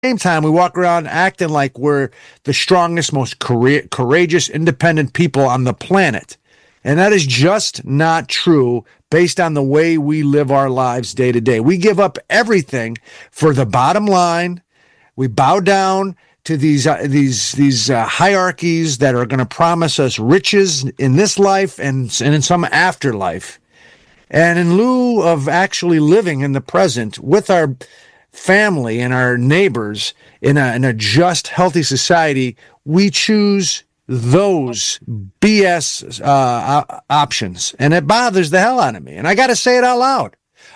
same time, we walk around acting like we're the strongest, most courageous, independent people on the planet. And that is just not true based on the way we live our lives day to day. We give up everything for the bottom line. We bow down to these hierarchies that are going to promise us riches in this life and in some afterlife. And in lieu of actually living in the present with our family and our neighbors in a just, healthy society, we choose those BS options. And it bothers the hell out of me. And I got to say it out loud.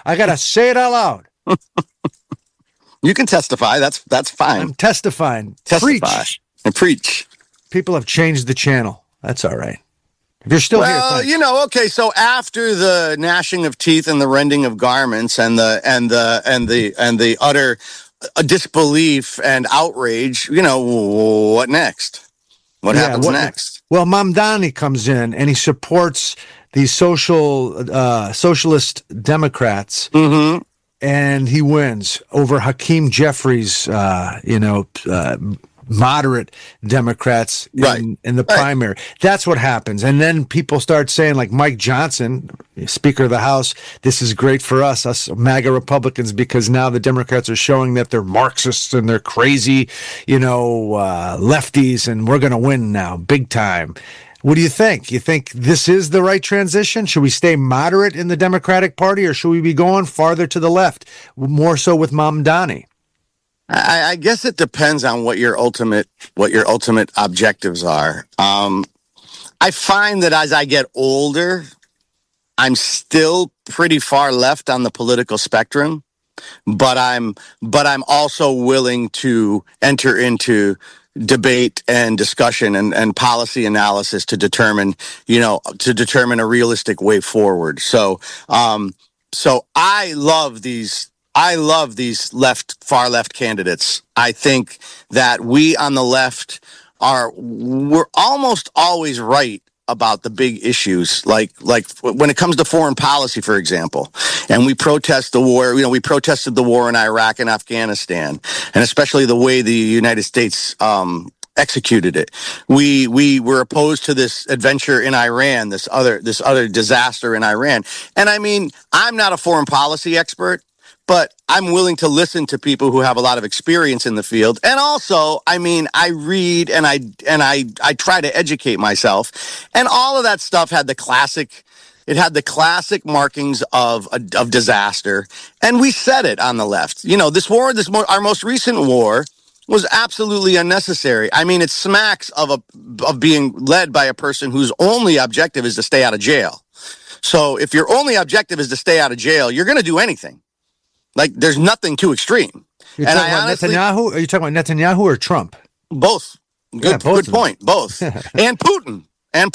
You can testify. That's fine. I'm testifying. Preach. People have changed the channel. That's all right. If you're still here, thanks. Okay. So after the gnashing of teeth and the rending of garments and the utter disbelief and outrage, what next? What happens next? Well, Mamdani comes in and he supports these socialist Democrats. Mm-hmm. And he wins over Hakeem Jeffries, moderate Democrats in the primary. That's what happens. And then people start saying, like Mike Johnson, Speaker of the House, this is great for us MAGA Republicans, because now the Democrats are showing that they're Marxists and they're crazy, lefties, and we're going to win now, big time. What do you think? You think this is the right transition? Should we stay moderate in the Democratic Party, or should we be going farther to the left, more so with Mamdani? I guess it depends on what your ultimate objectives are. I find that as I get older, I'm still pretty far left on the political spectrum, but I'm also willing to enter into debate and discussion and policy analysis to determine a realistic way forward. So I love these far left candidates. I think that we on the left we're almost always right about the big issues, like when it comes to foreign policy, for example, and we protest the war. We protested the war in Iraq and Afghanistan, and especially the way the United States executed it. We were opposed to this adventure in Iran, this other disaster in Iran. And I mean, I'm not a foreign policy expert, but I'm willing to listen to people who have a lot of experience in the field. And also, I mean, I read and I try to educate myself. And all of that stuff had the classic markings of disaster. And we said it on the left. This war, our most recent war, was absolutely unnecessary. I mean, it smacks of being led by a person whose only objective is to stay out of jail. So if your only objective is to stay out of jail, you're going to do anything. Like, there's nothing too extreme. You're talking about Netanyahu? Are you talking about Netanyahu or Trump? Both. Good point. Both. And Putin.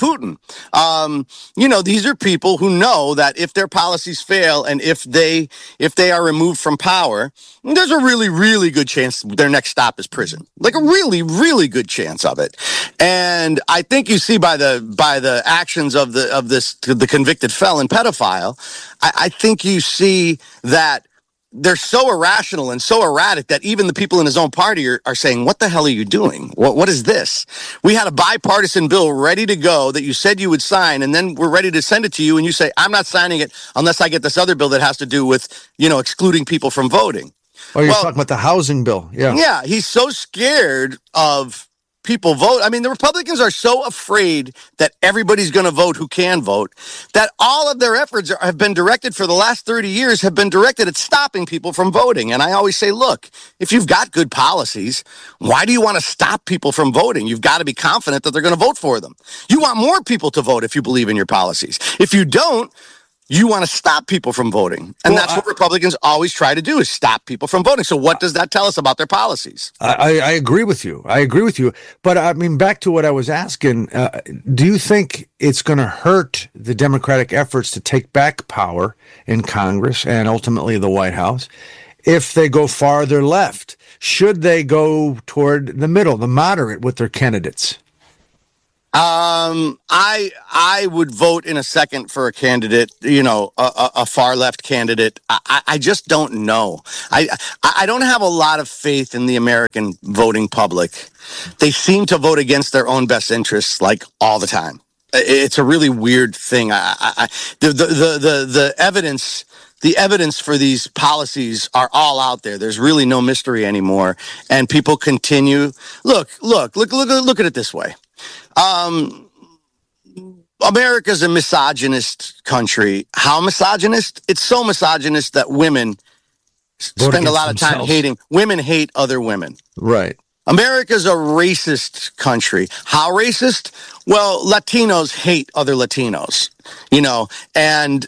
These are people who know that if their policies fail and if they are removed from power, there's a really, really good chance their next stop is prison. Like a really, really good chance of it. And I think you see by the actions of the convicted felon pedophile, I think you see that they're so irrational and so erratic that even the people in his own party are saying, what the hell are you doing? What is this? We had a bipartisan bill ready to go that you said you would sign, and then we're ready to send it to you, and you say, I'm not signing it unless I get this other bill that has to do with, excluding people from voting. Oh, you're talking about the housing bill. Yeah. Yeah, he's so scared of people vote. I mean, the Republicans are so afraid that everybody's going to vote who can vote that all of their efforts have been directed for the last 30 years have been directed at stopping people from voting. And I always say, look, if you've got good policies, why do you want to stop people from voting? You've got to be confident that they're going to vote for them. You want more people to vote if you believe in your policies. If you don't, you want to stop people from voting. And that's what Republicans always try to do, is stop people from voting. So what does that tell us about their policies? I agree with you. But I mean, back to what I was asking, do you think it's going to hurt the Democratic efforts to take back power in Congress and ultimately the White House if they go farther left? Should they go toward the middle, the moderate with their candidates? I would vote in a second for a candidate, a far left candidate. I just don't know. I don't have a lot of faith in the American voting public. They seem to vote against their own best interests like all the time. It's a really weird thing. The evidence. The evidence for these policies are all out there. There's really no mystery anymore, and people continue. Look at it this way. America's a misogynist country. How misogynist? It's so misogynist that women spend a lot of time hating. Women hate other women. Right. America's a racist country. How racist? Well, Latinos hate other Latinos, and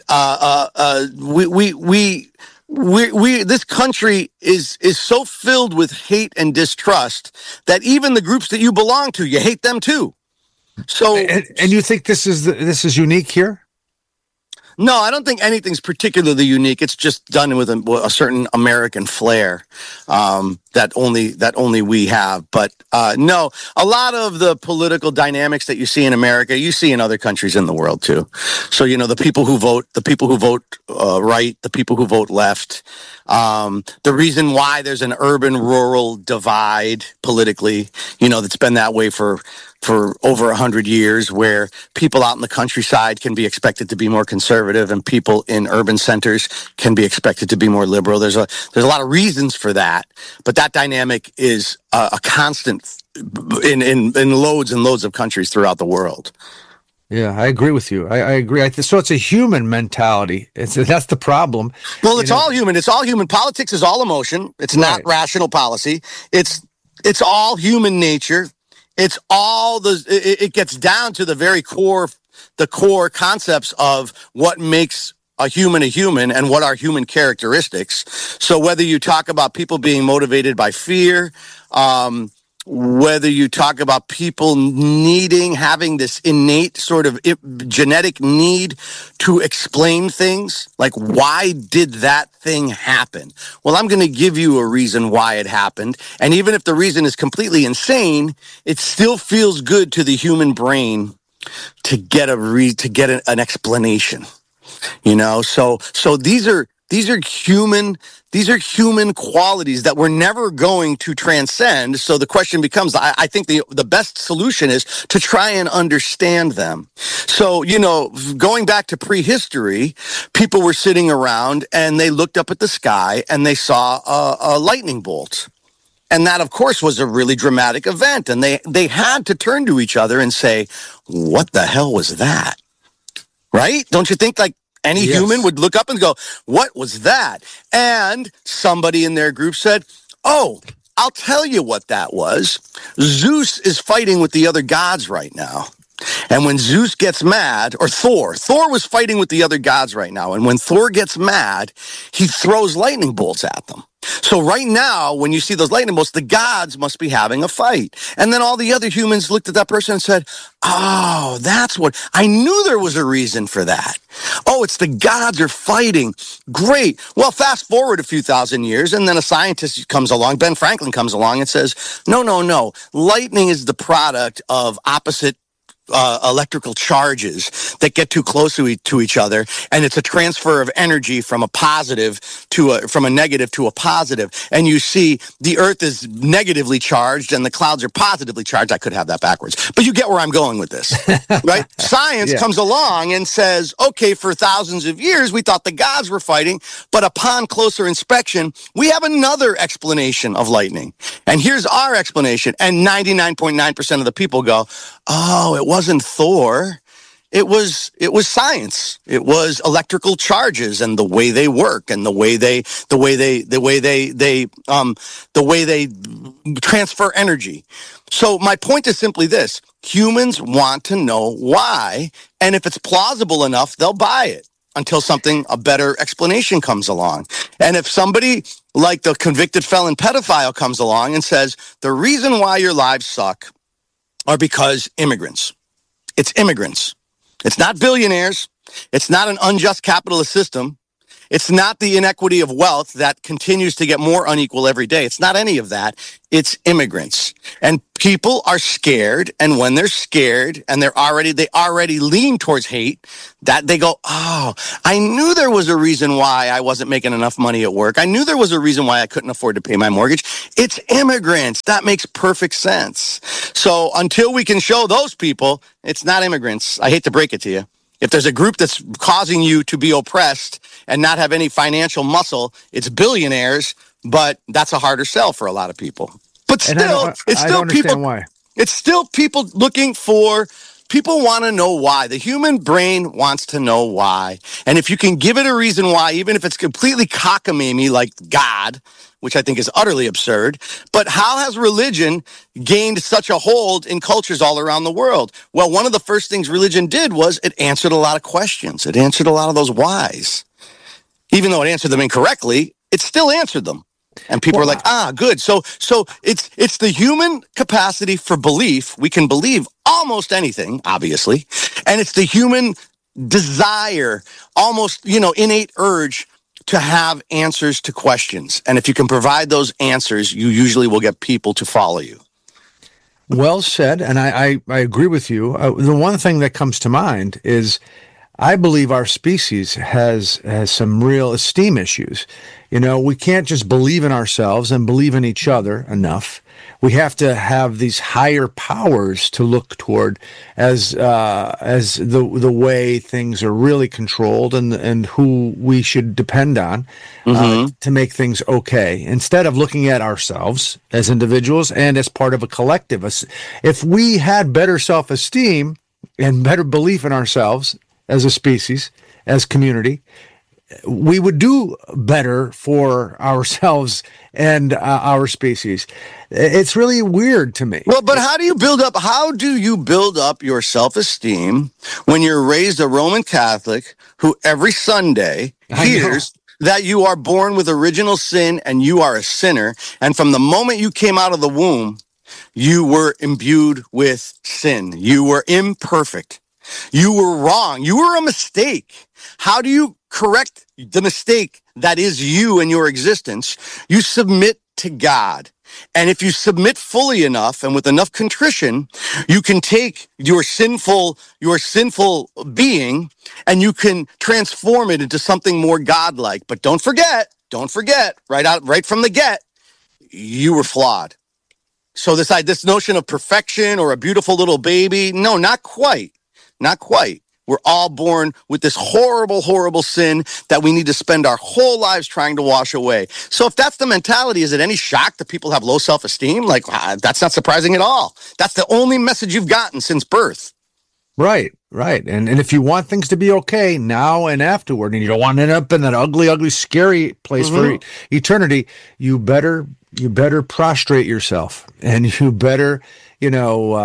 this country is so filled with hate and distrust that even the groups that you belong to, you hate them too. So, and you think this is unique here? No, I don't think anything's particularly unique. It's just done with a certain American flair that only we have. But no, a lot of the political dynamics that you see in America, you see in other countries in the world too. So the people who vote right, the people who vote left. The reason why there's an urban-rural divide politically, that's been that way for over 100 years, where people out in the countryside can be expected to be more conservative and people in urban centers can be expected to be more liberal. There's a lot of reasons for that, but that dynamic is a constant in loads and loads of countries throughout the world. Yeah, I agree with you. I agree. So it's a human mentality. That's the problem. Well, it's all human. It's all human. Politics is all emotion. It's not rational policy. It's all human nature. It's all it gets down to the very core concepts of what makes a human and what are human characteristics. So whether you talk about people being motivated by fear, whether you talk about people having this innate sort of genetic need to explain things, like why did that thing happen? Well, I'm going to give you a reason why it happened. And even if the reason is completely insane, it still feels good to the human brain to get an explanation, So these are human qualities that we're never going to transcend. So the question becomes, I think the best solution is to try and understand them. So, going back to prehistory, people were sitting around and they looked up at the sky and they saw a lightning bolt. And that, of course, was a really dramatic event. And they had to turn to each other and say, what the hell was that? Right? Don't you think any human would look up and go, what was that? And somebody in their group said, oh, I'll tell you what that was. Zeus is fighting with the other gods right now. And when Zeus gets mad, or Thor was fighting with the other gods right now. And when Thor gets mad, he throws lightning bolts at them. So right now, when you see those lightning bolts, the gods must be having a fight. And then all the other humans looked at that person and said, oh, that's what, I knew there was a reason for that. Oh, it's the gods are fighting. Great. Well, fast forward a few thousand years, and then a scientist comes along, Ben Franklin comes along and says, no. Lightning is the product of opposite electrical charges that get too close to each other, and it's a transfer of energy from a negative to a positive. And you see the Earth is negatively charged and the clouds are positively charged. I could have that backwards, but you get where I'm going with this, right? Science comes along and says, okay, for thousands of years we thought the gods were fighting, but upon closer inspection we have another explanation of lightning, and here's our explanation. And 99.9% of the people go, oh, it wasn't Thor. It was science. It was electrical charges and the way they work and the way they transfer energy. So my point is simply this: humans want to know why, and if it's plausible enough, they'll buy it until a better explanation comes along. And if somebody like the convicted felon pedophile comes along and says, the reason why your lives suck are because immigrants. It's immigrants. It's not billionaires. It's not an unjust capitalist system. It's not the inequity of wealth that continues to get more unequal every day. It's not any of that. It's immigrants. And people are scared. And when they're scared and they already lean towards hate, that they go, oh, I knew there was a reason why I wasn't making enough money at work. I knew there was a reason why I couldn't afford to pay my mortgage. It's immigrants. That makes perfect sense. So until we can show those people, it's not immigrants. I hate to break it to you. If there's a group that's causing you to be oppressed and not have any financial muscle, it's billionaires, but that's a harder sell for a lot of people. But still, it's still people. Why. It's still people looking for. People want to know why. The human brain wants to know why. And if you can give it a reason why, even if it's completely cockamamie like God, which I think is utterly absurd, but how has religion gained such a hold in cultures all around the world? Well, one of the first things religion did was it answered a lot of questions. It answered a lot of those whys. Even though it answered them incorrectly, it still answered them. And people are like, good. So it's the human capacity for belief. We can believe almost anything, obviously. And it's the human desire, almost, innate urge to have answers to questions. And if you can provide those answers, you usually will get people to follow you. Well said. And I agree with you. The one thing that comes to mind is I believe our species has some real esteem issues. We can't just believe in ourselves and believe in each other enough. We have to have these higher powers to look toward as the way things are really controlled and who we should depend on to make things okay, instead of looking at ourselves as individuals and as part of a collective. If we had better self-esteem and better belief in ourselves as a species, as community, we would do better for ourselves and our species. It's really weird to me. Well, but how do you build up your self-esteem when you're raised a Roman Catholic who every Sunday hears that you are born with original sin and you are a sinner, and from the moment you came out of the womb, you were imbued with sin. You were imperfect. You were wrong. You were a mistake. How do you correct the mistake that is you and your existence? You submit to God. And if you submit fully enough and with enough contrition, you can take your sinful being and you can transform it into something more godlike. But don't forget, right from the get, you were flawed. So this notion of perfection or a beautiful little baby, no, not quite. Not quite. We're all born with this horrible, horrible sin that we need to spend our whole lives trying to wash away. So if that's the mentality, is it any shock that people have low self-esteem? Like, that's not surprising at all. That's the only message you've gotten since birth. Right. And if you want things to be okay now and afterward, and you don't want to end up in that ugly, ugly, scary place for eternity, you better prostrate yourself, and you better, think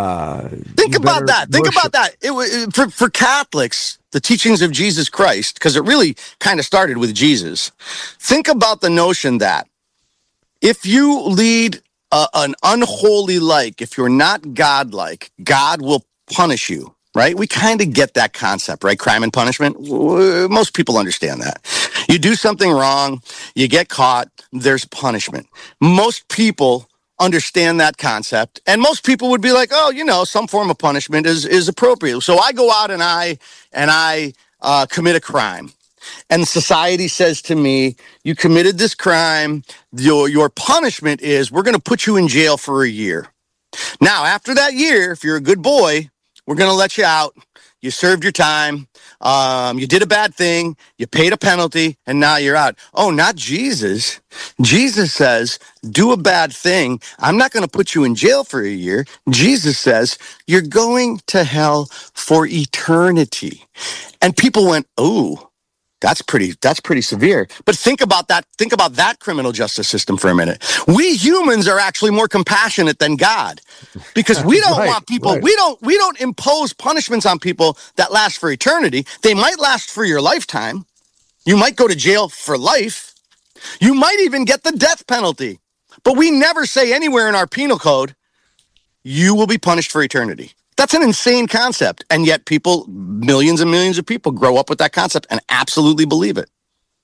about that. Think about that. For Catholics, the teachings of Jesus Christ, because it really kind of started with Jesus. Think about the notion that if you lead an unholy life, if you're not godlike, God will punish you. Right? We kind of get that concept, right? Crime and punishment. Most people understand that. You do something wrong, you get caught, there's punishment. Most people understand that concept, and most people would be like, oh, some form of punishment is appropriate. So I go out and I commit a crime. And society says to me, you committed this crime, your punishment is we're going to put you in jail for a year. Now, after that year, if you're a good boy, we're going to let you out. You served your time. You did a bad thing. You paid a penalty, and now you're out. Oh, not Jesus. Jesus says, do a bad thing. I'm not going to put you in jail for a year. Jesus says, you're going to hell for eternity. And people went, oh, that's pretty severe. But think about that. Think about that criminal justice system for a minute. We humans are actually more compassionate than God, because we don't want people. Right. We don't impose punishments on people that last for eternity. They might last for your lifetime. You might go to jail for life. You might even get the death penalty. But we never say anywhere in our penal code, you will be punished for eternity. That's an insane concept. And yet millions and millions of people grow up with that concept and absolutely believe it.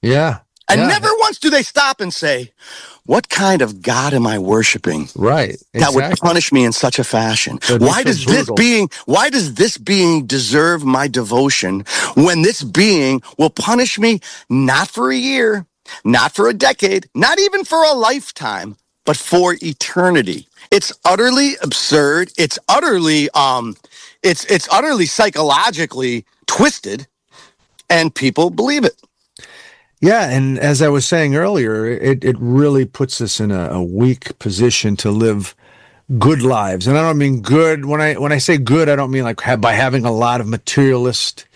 Yeah. And Yeah. never once do they stop and say, what kind of God am I worshiping? Right. That would Exactly. punish me in such a fashion. That'd be Why so does brutal. this being deserve my devotion when this being will punish me not for a year, not for a decade, not even for a lifetime, but for eternity? It's utterly absurd. It's utterly it's utterly psychologically twisted, and people believe it. Yeah, and as I was saying earlier, it really puts us in a weak position to live good lives. And I don't mean good when I say good, I don't mean like by having a lot of materialistic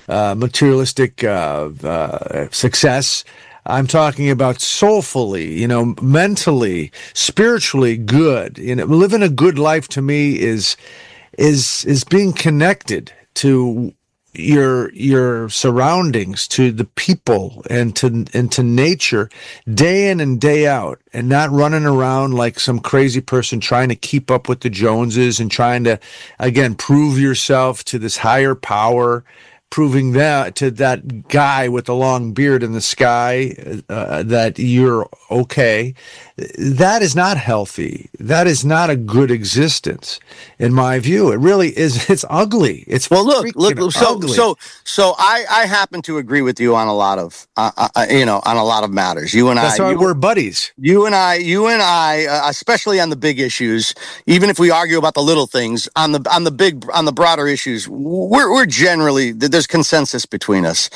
success. I'm talking about soulfully, mentally, spiritually good. Living a good life to me is being connected to your surroundings, to the people, and to nature, day in and day out, and not running around like some crazy person trying to keep up with the Joneses and trying to, again, prove yourself to this higher power, proving that to that guy with the long beard in the sky that you're okay. That is not healthy. That is not a good existence, in my view. It really is. It's ugly. It's look. Ugly. So I happen to agree with you on a lot of on a lot of matters. You and That's why we're buddies. You and I, especially on the big issues, even if we argue about the little things, on the broader issues, we're generally, there's consensus between us.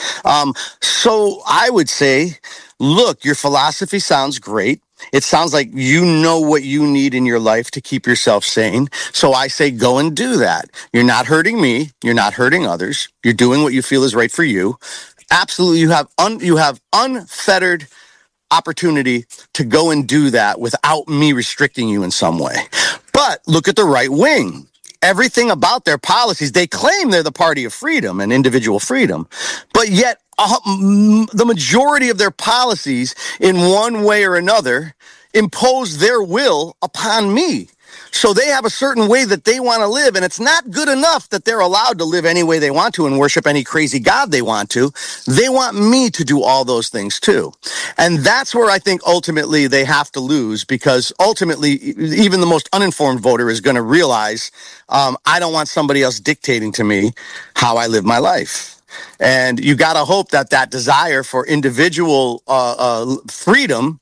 So I would say, look, your philosophy sounds great. It sounds like you know what you need in your life to keep yourself sane. So I say, go and do that. You're not hurting me. You're not hurting others. You're doing what you feel is right for you. Absolutely, you have unfettered opportunity to go and do that without me restricting you in some way. But look at the right wing. Everything about their policies, they claim they're the party of freedom and individual freedom, but yet the majority of their policies in one way or another impose their will upon me. So they have a certain way that they want to live, and it's not good enough that they're allowed to live any way they want to and worship any crazy god they want to. They want me to do all those things too. And that's where I think ultimately they have to lose, because ultimately even the most uninformed voter is going to realize I don't want somebody else dictating to me how I live my life. And you got to hope that desire for individual freedom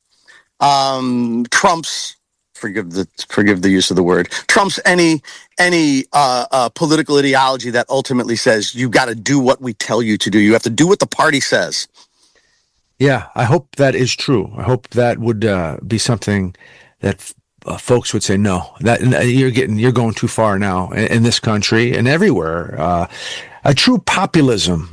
trumps, forgive the use of the word, trumps any political ideology that ultimately says you got to do what we tell you to do. You have to do what the party says. Yeah, I hope that is true. I hope that would be something that folks would say, no, that you're going too far now in this country and everywhere. A true populism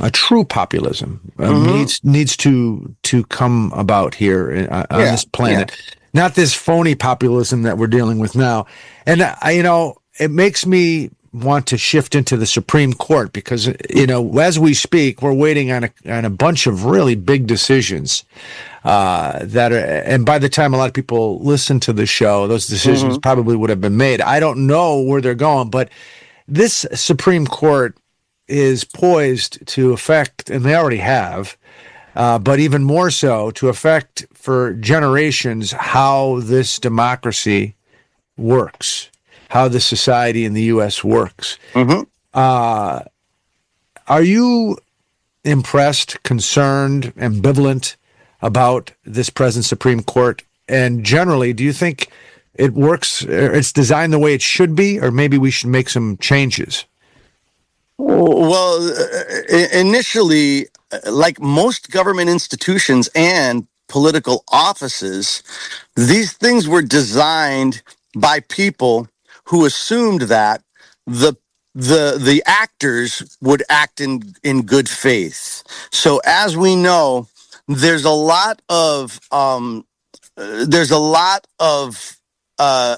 needs to come about here on this planet. Yeah. Not this phony populism that we're dealing with now. And it makes me want to shift into the Supreme Court, because as we speak, we're waiting on a bunch of really big decisions that are, and by the time a lot of people listen to the show, those decisions probably would have been made. I don't know where they're going, but this Supreme Court is poised to affect, and they already have, but even more so to affect for generations how this democracy works, how the society in the U.S. works. Are you impressed, concerned, ambivalent about this present Supreme Court? And generally, do you think it works, it's designed the way it should be, or maybe we should make some changes? Well, initially, like most government institutions and political offices, these things were designed by people who assumed that the actors would act in good faith. So as we know, there's a lot of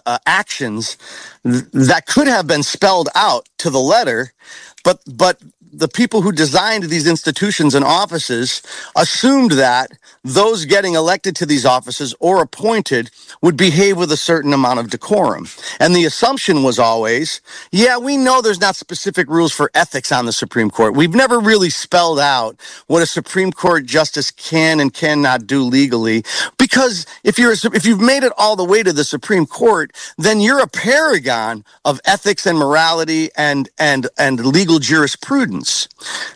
actions that could have been spelled out to the letter, but the people who designed these institutions and offices assumed that those getting elected to these offices or appointed would behave with a certain amount of decorum. And the assumption was always, yeah, we know there's not specific rules for ethics on the Supreme Court. We've never really spelled out what a Supreme Court justice can and cannot do legally, because if you've made it all the way to the Supreme Court, then you're a paragon of ethics and morality and legal jurisprudence.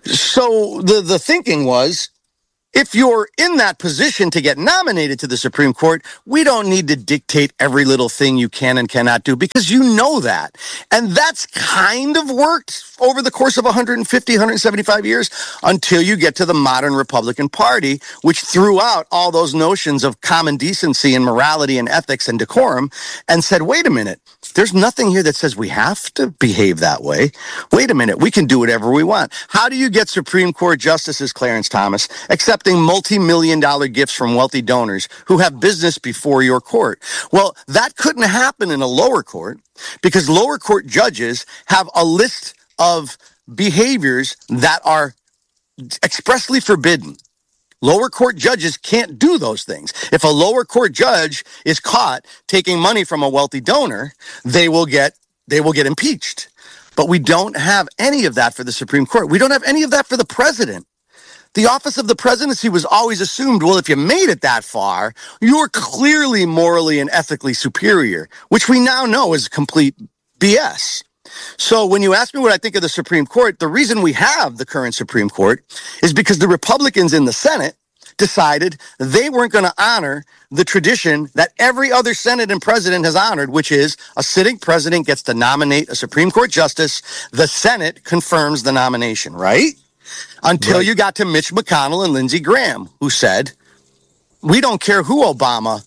So the thinking was, if you're in that position to get nominated to the Supreme Court, we don't need to dictate every little thing you can and cannot do, because you know that. And that's kind of worked over the course of 150, 175 years until you get to the modern Republican Party, which threw out all those notions of common decency and morality and ethics and decorum and said, wait a minute, there's nothing here that says we have to behave that way. Wait a minute, we can do whatever we want. How do you get Supreme Court justices, Clarence Thomas, accepting multi-million-dollar gifts from wealthy donors who have business before your court? Well, that couldn't happen in a lower court, because lower court judges have a list of behaviors that are expressly forbidden. Lower court judges can't do those things. If a lower court judge is caught taking money from a wealthy donor, they will get impeached. But we don't have any of that for the Supreme Court. We don't have any of that for the president. The office of the presidency was always assumed, well, if you made it that far, you're clearly morally and ethically superior, which we now know is complete BS. So when you ask me what I think of the Supreme Court, the reason we have the current Supreme Court is because the Republicans in the Senate decided they weren't going to honor the tradition that every other Senate and president has honored, which is a sitting president gets to nominate a Supreme Court justice. The Senate confirms the nomination, right? Until you got to Mitch McConnell and Lindsey Graham, who said, we don't care who Obama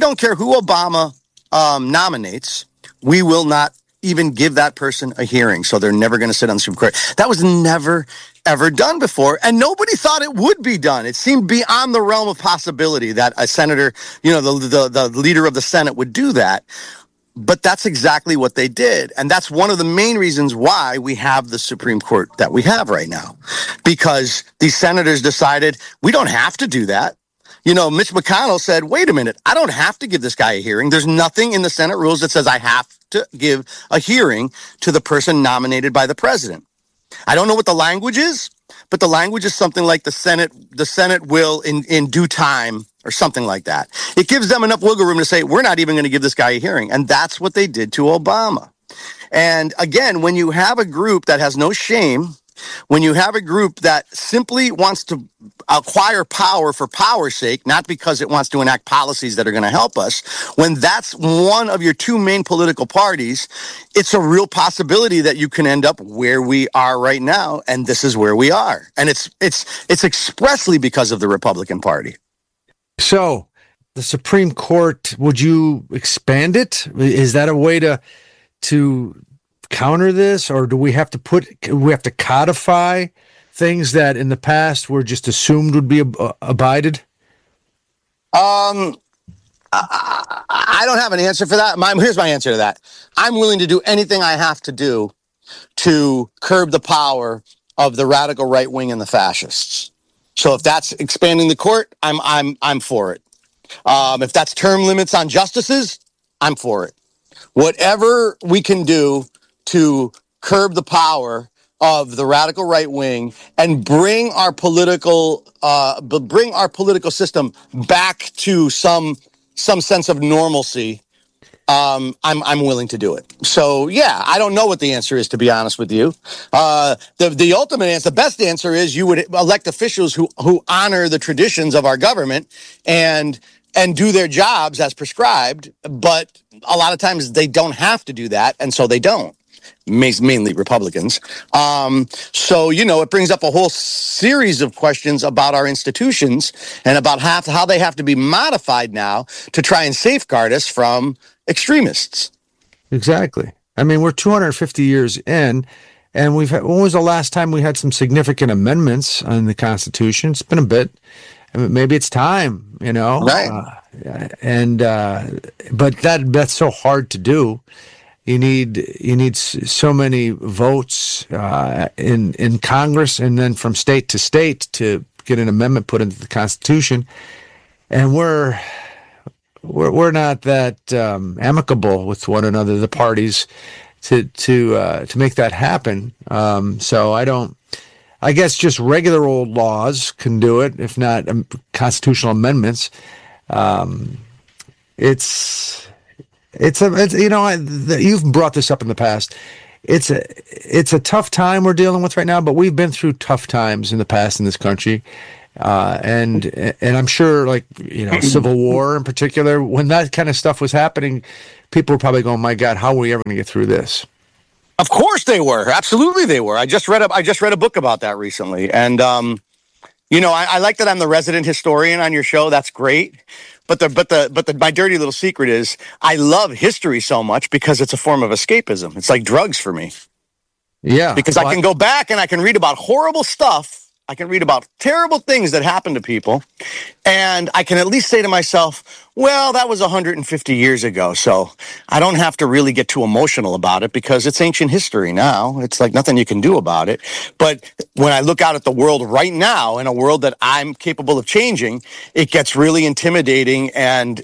nominates. We will not even give that person a hearing. So they're never going to sit on the Supreme Court. That was never, ever done before. And nobody thought it would be done. It seemed beyond the realm of possibility that a senator, the leader of the Senate would do that. But that's exactly what they did. And that's one of the main reasons why we have the Supreme Court that we have right now. Because these senators decided we don't have to do that. Mitch McConnell said, wait a minute, I don't have to give this guy a hearing. There's nothing in the Senate rules that says I have to give a hearing to the person nominated by the president. I don't know what the language is, but the language is something like the Senate will in due time, or something like that. It gives them enough wiggle room to say, we're not even going to give this guy a hearing. And that's what they did to Obama. And again, when you have a group that has no shame, when you have a group that simply wants to acquire power for power's sake, not because it wants to enact policies that are going to help us, when that's one of your two main political parties, it's a real possibility that you can end up where we are right now. And this is where we are. And it's expressly because of the Republican Party. So the Supreme Court, would you expand it? Is that a way to counter this, or do we have to codify things that in the past were just assumed would be abided? I don't have an answer for that. Here's my answer to that. I'm willing to do anything I have to do to curb the power of the radical right wing and the fascists. So if that's expanding the court, I'm for it. If that's term limits on justices, I'm for it. Whatever we can do to curb the power of the radical right wing and bring our political system back to some sense of normalcy, I'm willing to do it. So yeah, I don't know what the answer is, to be honest with you. The ultimate answer, the best answer is you would elect officials who honor the traditions of our government and do their jobs as prescribed. But a lot of times they don't have to do that, and so they don't. Mainly Republicans. So, it brings up a whole series of questions about our institutions and about how they have to be modified now to try and safeguard us from extremists. Exactly. I mean, we're 250 years in, and when was the last time we had some significant amendments on the Constitution? It's been a bit. Maybe it's time, Right. But that's so hard to do. You need so many votes in Congress, and then from state to state to get an amendment put into the Constitution. And we're not that amicable with one another, the parties, to make that happen. So I guess just regular old laws can do it, if not constitutional amendments. It's you've brought this up in the past. It's a tough time we're dealing with right now, but we've been through tough times in the past in this country. And I'm sure, like, Civil War in particular, when that kind of stuff was happening, people were probably going, "My God, how are we ever going to get through this?" Of course they were. Absolutely they were. I just read a book about that recently. And, I like that I'm the resident historian on your show. That's great. But my dirty little secret is I love history so much because it's a form of escapism. It's like drugs for me. Yeah. Because I can go back and I can read about horrible stuff. I can read about terrible things that happen to people, and I can at least say to myself, well, that was 150 years ago, so I don't have to really get too emotional about it because it's ancient history now. It's like nothing you can do about it. But when I look out at the world right now, in a world that I'm capable of changing, it gets really intimidating and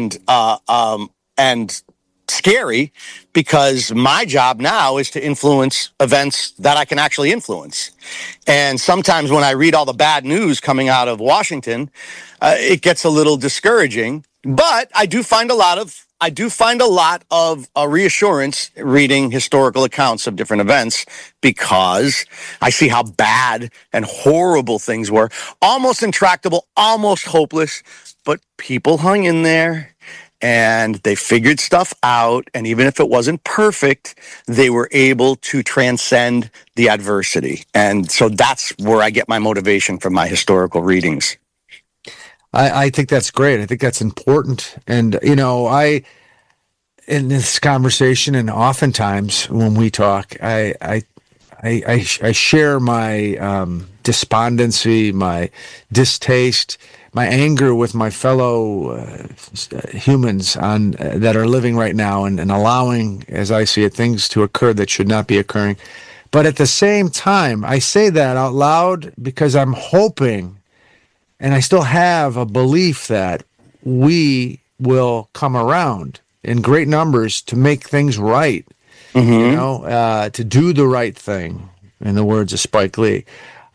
scary, because my job now is to influence events that I can actually influence. And sometimes when I read all the bad news coming out of Washington, it gets a little discouraging. But I do find a lot of reassurance reading historical accounts of different events, because I see how bad and horrible things were, almost intractable, almost hopeless, but people hung in there. And they figured stuff out, and even if it wasn't perfect, they were able to transcend the adversity. And so that's where I get my motivation from my historical readings. I think that's great. I think that's important. And, in this conversation, and oftentimes when we talk, I share my despondency, my distaste, my anger with my fellow humans that are living right now and allowing, as I see it, things to occur that should not be occurring. But at the same time, I say that out loud because I'm hoping, and I still have a belief, that we will come around in great numbers to make things right, to do the right thing, in the words of Spike Lee.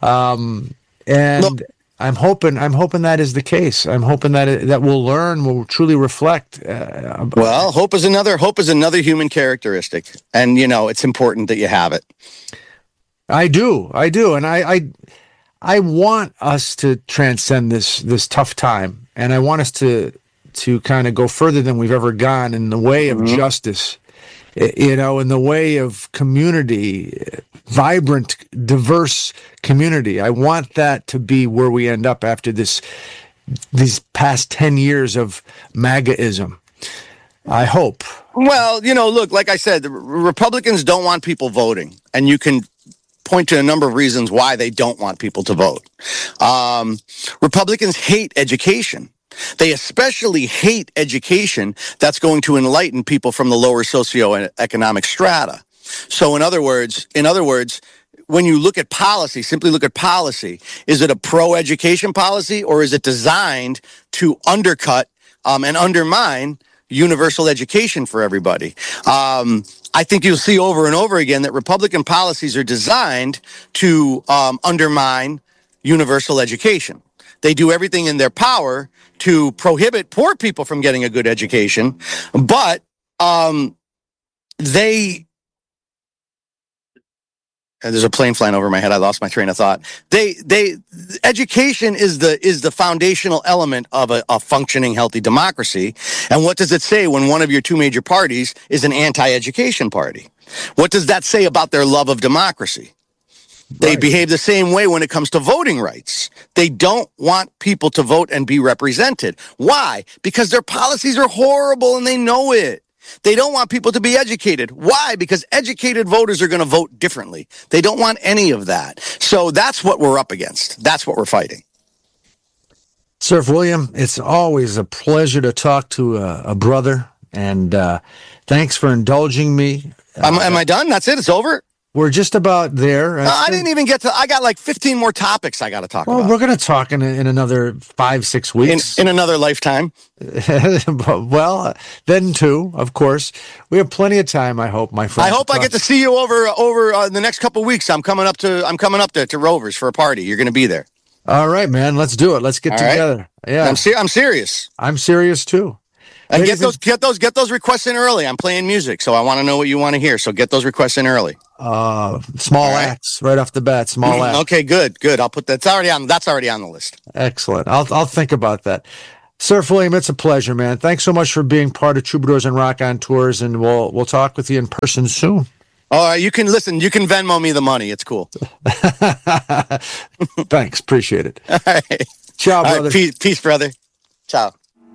I'm hoping that is the case. I'm hoping that we'll learn, we'll truly reflect. Well, hope is another human characteristic, and it's important that you have it. I do, and I want us to transcend this tough time, and I want us to kind of go further than we've ever gone in the way of justice, in the way of community, vibrant, diverse community. I want that to be where we end up after these past 10 years of MAGAism. I hope. Well, look, like I said, the Republicans don't want people voting, and you can point to a number of reasons why they don't want people to vote. Republicans hate education. They especially hate education that's going to enlighten people from the lower socioeconomic strata. So in other words, when you look at policy, simply look at policy, is it a pro-education policy, or is it designed to undercut and undermine universal education for everybody? I think you'll see over and over again that Republican policies are designed to undermine universal education. They do everything in their power to prohibit poor people from getting a good education, but there's a plane flying over my head. I lost my train of thought. Education is the foundational element of a functioning, healthy democracy. And what does it say when one of your two major parties is an anti-education party? What does that say about their love of democracy? They behave the same way when it comes to voting rights. They don't want people to vote and be represented. Why? Because their policies are horrible and they know it. They don't want people to be educated. Why? Because educated voters are going to vote differently. They don't want any of that. So that's what we're up against. That's what we're fighting. Surf William, it's always a pleasure to talk to a brother. And thanks for indulging me. Am I done? That's it? It's over? We're just about there. I didn't even get to. I got like 15 more topics I got to talk about. Well, we're going to talk in another 5-6 weeks. In another lifetime. Well, then too, of course. We have plenty of time, I hope, my friend. I hope I get to see you over the next couple of weeks. I'm coming up to Rovers for a party. You're going to be there. All right, man. Let's do it. Let's get All together. Right? Yeah. I'm serious. I'm serious too. And get those requests in early. I'm playing music, so I want to know what you want to hear. So get those requests in early. Small acts right off the bat. Small acts. Okay, good. I'll put that. That's already on the list. Excellent. I'll think about that. Surf William, it's a pleasure, man. Thanks so much for being part of Troubadours and Rock on Tours, and we'll talk with you in person soon. All right, you can Venmo me the money. It's cool. Thanks, appreciate it. All right. Ciao, brother. Right, peace, brother. Ciao.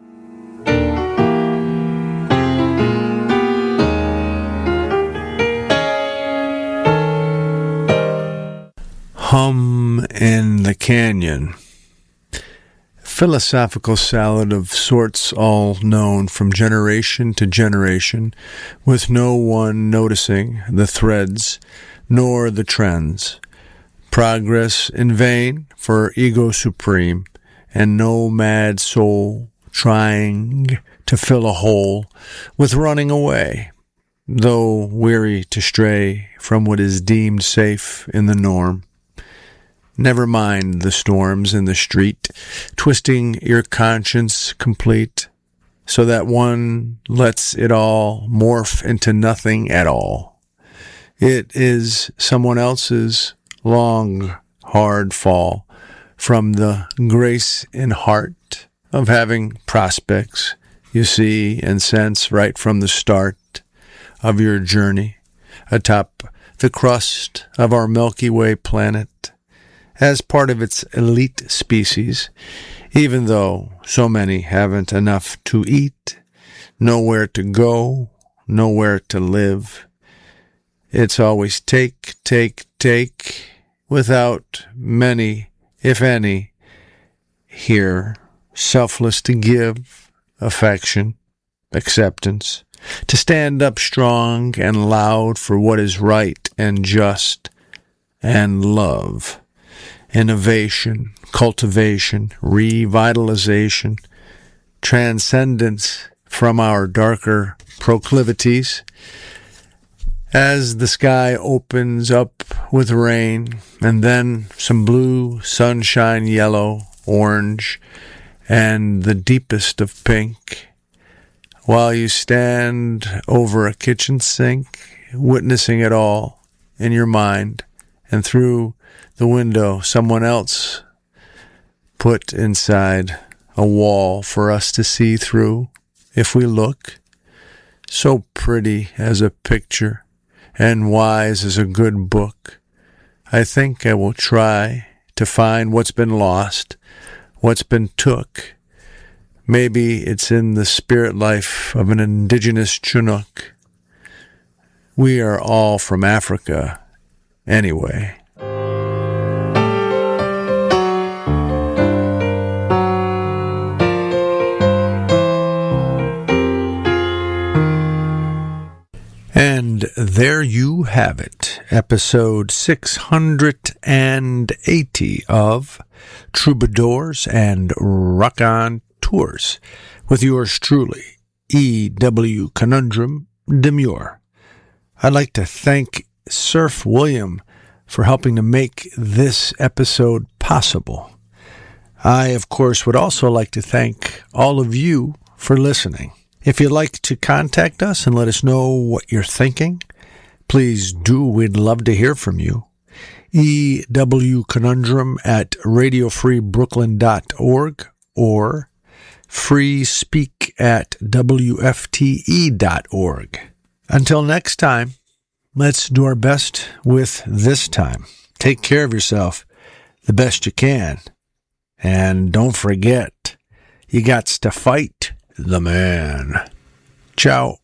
Hum in the Canyon. Philosophical salad of sorts, all known from generation to generation, with no one noticing the threads nor the trends. Progress in vain for ego supreme, and no mad soul trying to fill a hole with running away, though weary to stray from what is deemed safe in the norm. Never mind the storms in the street, twisting your conscience complete, so that one lets it all morph into nothing at all. It is someone else's long, hard fall from the grace in heart of having prospects you see and sense right from the start of your journey atop the crust of our Milky Way planet, as part of its elite species, even though so many haven't enough to eat, nowhere to go, nowhere to live. It's always take, without many, if any, here, selfless to give, affection, acceptance, to stand up strong and loud for what is right and just, and love. Innovation, cultivation, revitalization, transcendence from our darker proclivities. As the sky opens up with rain, and then some blue, sunshine, yellow, orange, and the deepest of pink, while you stand over a kitchen sink, witnessing it all in your mind, and through the window someone else put inside a wall for us to see through if we look. So pretty as a picture and wise as a good book. I think I will try to find what's been lost, what's been took. Maybe it's in the spirit life of an indigenous Chinook. We are all from Africa anyway. And there you have it, episode 680 of Troubadours and Rock on Tours, with yours truly, E.W. Conundrum Demure. I'd like to thank Surf William for helping to make this episode possible. I, of course, would also like to thank all of you for listening. If you'd like to contact us and let us know what you're thinking, please do. We'd love to hear from you. E.W. Conundrum at radiofreebrooklyn.org or freespeak at wfte.org. Until next time, let's do our best with this time. Take care of yourself the best you can. And don't forget, you got to fight the man. Ciao.